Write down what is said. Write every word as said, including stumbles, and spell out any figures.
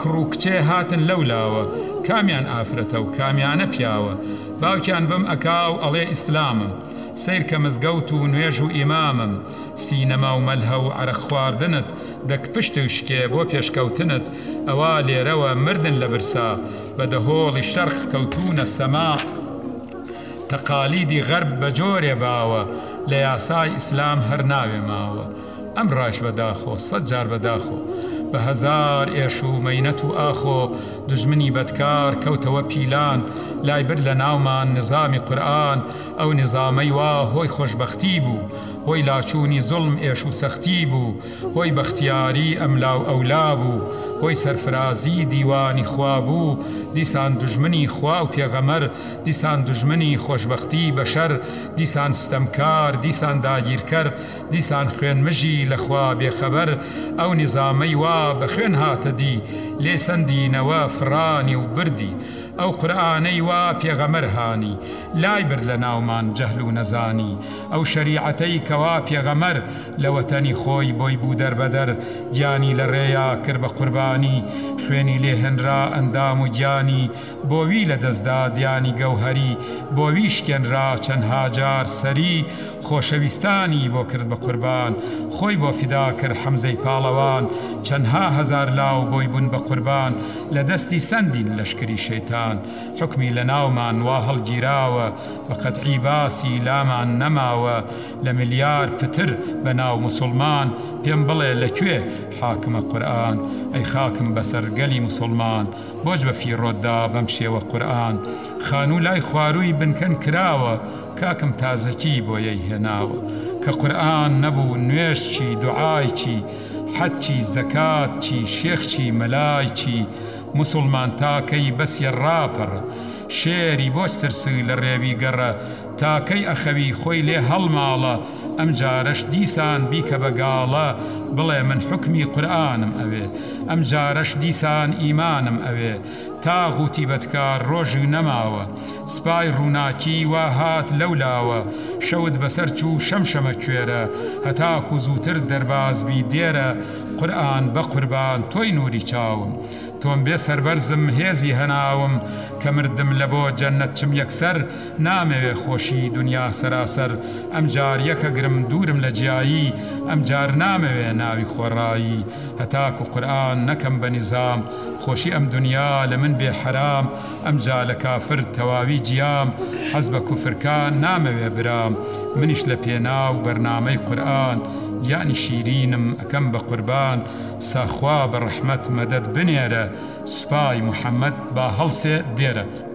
کوڕ و کچێ هاتن لەولاوە کامیان ئافرەتە و کامیانە پیاوە باوکیان بم ئەکاو ئەڵێ ئیسلامم سیر کە مزگەوت و نوێژ و ئیمامم سینەما و مەلهە و عەرەق خواردنت دەک پشت و شکێ بۆ پێشکەوتنت ئەوا لێرەوە مردن لە برسا بە دەهۆڵی شەرق کەوتونە سەما تەقالیدی غەرب بە جۆرێ باوە لە یاسای ئیسلام هەر ناوێ ماوە ئەم ڕاش بەداخۆ سەد جار بەداخۆ بە هەزار ئێش و مەینەت و ئاخۆ دژمنی بەدکار کەوتەوە پیلان لای بر لە ناومان نظامی قورئان ئەو نظامەی وا هۆی خۆشبەختی بوو هۆی لاچوونی زوڵم ئێش و سەختی بوو هۆی بەختیاری ئەملا و ئەولا بوو هۆی سەرفرازی دیوانی خوا بوو دیسان دژمنی خوا و پێغەمەر دیسان دژمنی خۆشبەختی بەشەر دیسان ستەمکار دیسان داگیرکەر دیسان خوێنمژی لەخوا بێخەبەر ئەو نظامەی وا بە خوێن هاتە دی لێ سەندینەوە فڕانی و بردی ئەو قورئانەی وا پێغەمەر هانی لای برد لە ناومان جەهل و نەزانی ئەو شەریعەتەی کەوا پێغەمەر لە وەتەنی خۆی بۆی بوو دەربەدەر گیانی لە ڕێیا کرد بە قوربانی خوێنی لێ هێنرا ئەندام و گیانی بۆوی لە دەستدا دیانی گەوهەری بۆوی شکێنرا چەند هاجار سەری خۆشەویستانی بۆ کرد بە قوربان خۆی بۆ فیدا کرد حەمزەی پاڵەوان چەندها هەزار لاو بۆی بوون بە قوربان لە دەستی سەندین لەشکری شەیتان حکمی لە ناومان وا هەڵگیراوە بە قەتعی باسی لامان نەماوە لە ملیار پتر بە ناو موسڵمان پێم بڵێ لەکوێ حاکمە قورئان ئەی خاکم بەسەر گەلی موسڵمان بۆش بە فیڕۆتدا بەم شێوە قورئان خانوو لای خوارووی بنکەن کراوە کاکم تازەکی بۆ یەی هێناوە کە قورئان نەبوو نوێش چی دوعای چی حەج چی زەکات چی شێخ چی مەلای چی موسڵمان تاکەی بەسیە ڕاپەڕ شێری بۆچ ترسی لە ڕێوی گەڕە تاکەی ئەخەوی خۆی لێ هەڵماڵە ئەم جارەش دیسان بیکە بەگاڵە بڵێ من حکمی قورئانم ئەوێ ئەم جارەش دیسان ئیمانم ئەوێ تاغوتی بەدکار ڕۆژی نەماوە سپای ڕووناکی وا هات لەولاوە شەوت بەسەر چوو شەمشەمە کوێرە هەتاکو زووتر دەربازبی دێرە قورئان بە قوربان تۆی نووری چاوم تۆم بێ سەربەرزم هێزی هەناوم کە مردم لە بۆ جەنەت چم یەکسەر نامەوێ خۆشی دنیا سەراسەر ئەم جار یەکە گرم دوورم لە جیایی ئەم جار نامەوێ ناوی خۆڕایی هەتاکو قورئان نەکەم بە نیزام خۆشی ئەم دنیا لە من بێ حەرام ئەم جا لە کافر تەواوی گیام حەز بە کوفرکان نامەوێ برام منیش لە پێناو بەرنامەی قورئان یانی شیرینم ئەکەم بە قوربان ساخوا بە ڕەحمەت مەدەد بنێرە سوپای محەممەد با هەڵسێ دێرە